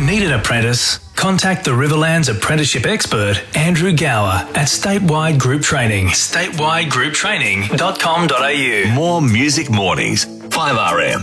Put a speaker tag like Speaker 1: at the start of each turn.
Speaker 1: Need an apprentice? Contact the Riverlands apprenticeship expert, Andrew Gower, at Statewide Group Training. Statewidegrouptraining.com.au.
Speaker 2: More Music Mornings, 5RM.